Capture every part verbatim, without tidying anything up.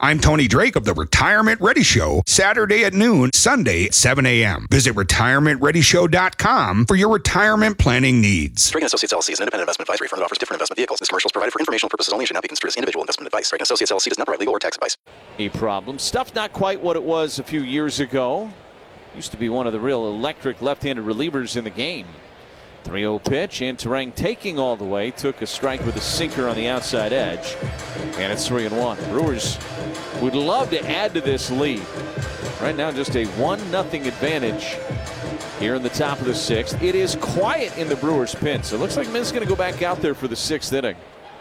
I'm Tony Drake of the Retirement Ready Show, Saturday at noon, Sunday at seven a.m. Visit retirement ready show dot com for your retirement planning needs. Drake and Associates L L C is an independent investment advisory firm that offers different investment vehicles. This commercial is provided for informational purposes only and should not be construed as individual investment advice. Drake and Associates L L C does not provide legal or tax advice. A problem. Stuff not quite what it was a few years ago. Used to be one of the real electric left-handed relievers in the game. three oh pitch, and Turang taking all the way. Took a strike with a sinker on the outside edge. And it's three and one. Brewers would love to add to this lead. Right now, just a one nothing advantage here in the top of the sixth. It is quiet in the Brewers' pen, so it looks like Miz going to go back out there for the sixth inning.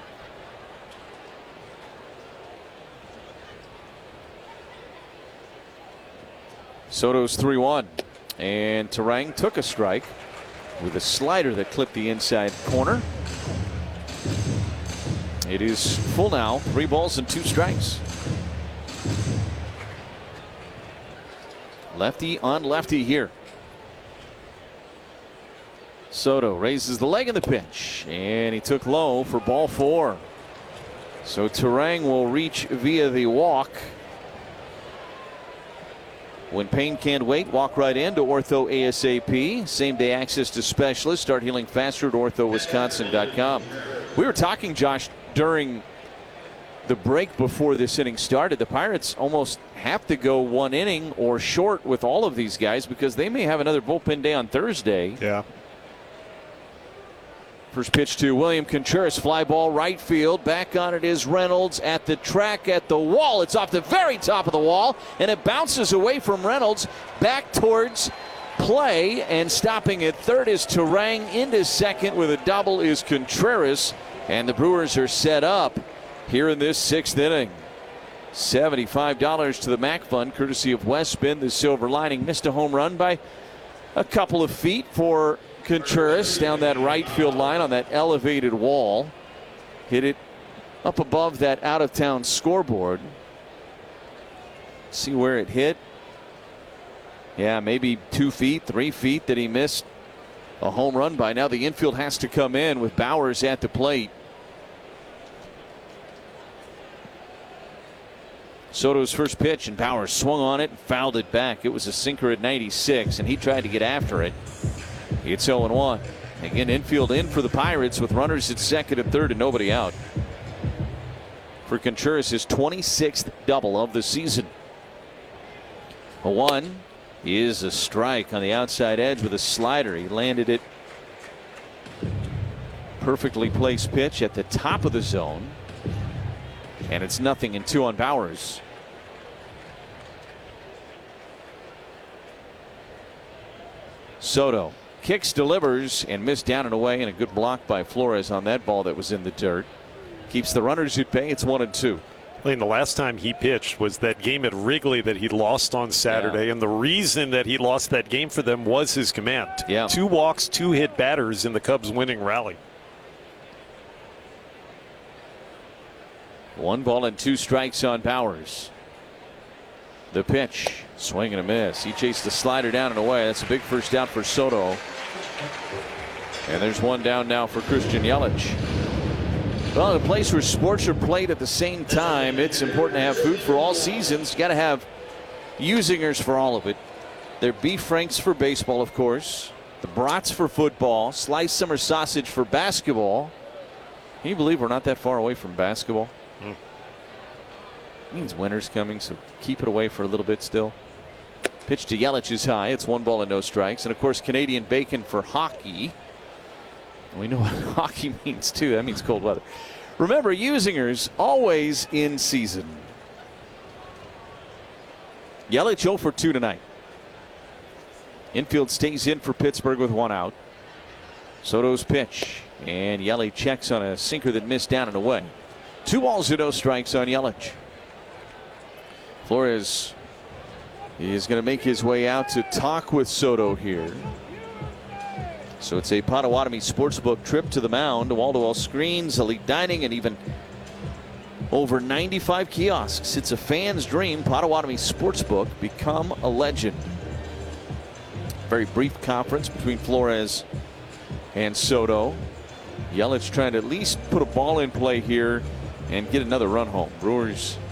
Soto's three one. And Turang took a strike with a slider that clipped the inside corner. It is full now. Three balls and two strikes. Lefty on lefty here. Soto raises the leg in the pitch, and he took low for ball four. So Turang will reach via the walk. When pain can't wait, walk right in to Ortho ASAP. Same day access to specialists. Start healing faster at ortho wisconsin dot com. We were talking, Josh, during the break before this inning started. The Pirates almost have to go one inning or short with all of these guys because they may have another bullpen day on Thursday. Yeah. First pitch to William Contreras, fly ball right field. Back on it is Reynolds at the track at the wall. It's off the very top of the wall, and it bounces away from Reynolds back towards play. And stopping at third is Turang. Into second with a double is Contreras, and the Brewers are set up here in this sixth inning. seventy-five dollars to the Mac Fund, courtesy of Westspin. The Silver Lining missed a home run by a couple of feet for Contreras down that right field line on that elevated wall. Hit it up above that out-of-town scoreboard. See where it hit. Yeah, maybe two feet, three feet that he missed a home run by. Now the infield has to come in with Bauers at the plate. Soto's first pitch, and Bauers swung on it and fouled it back. It was a sinker at ninety-six, and he tried to get after it. It's oh and one. Again, infield in for the Pirates with runners at second and third and nobody out. For Contreras, his twenty-sixth double of the season. A one is a strike on the outside edge with a slider. He landed it. Perfectly placed pitch at the top of the zone. And it's nothing and two on Bauers. Soto kicks, delivers, and missed down and away, and a good block by Flores on that ball that was in the dirt. Keeps the runners at bay. It's one and two. I mean, the last time he pitched was that game at Wrigley that he lost on Saturday, yeah. And the reason that he lost that game for them was his command. Yeah. Two walks, two hit batters in the Cubs' winning rally. One ball and two strikes on Bauers. The pitch, swing and a miss. He chased the slider down and away. That's a big first out for Soto. And there's one down now for Christian Yelich. Well, in a place where sports are played at the same time, it's important to have food for all seasons. You got to have Usingers for all of it. Their beef franks for baseball, of course. The brats for football. Sliced summer sausage for basketball. Can you believe we're not that far away from basketball? Mm. Means winter's coming, so keep it away for a little bit still. Pitch to Yelich is high. It's one ball and no strikes. And, of course, Canadian bacon for hockey. We know what hockey means, too. That means cold weather. Remember, Usingers always in season. Yelich oh for two tonight. Infield stays in for Pittsburgh with one out. Soto's pitch. And Yelich checks on a sinker that missed down and away. Two balls and no strikes on Yelich. Flores is going to make his way out to talk with Soto here. So it's a Potawatomi Sportsbook trip to the mound. Wall-to-wall screens, elite dining, and even over ninety-five kiosks. It's a fan's dream. Potawatomi Sportsbook, become a legend. Very brief conference between Flores and Soto. Yelich trying to at least put a ball in play here and get another run home. Brewers